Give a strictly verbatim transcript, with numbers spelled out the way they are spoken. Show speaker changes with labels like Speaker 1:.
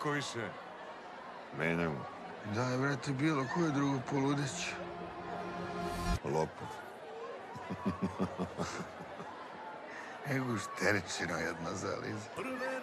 Speaker 1: niko više. Menjamo.
Speaker 2: Daj, vrate, bilo koje drugo poludeć.
Speaker 1: Lopov.
Speaker 2: Ego šterečino jedna zaliza.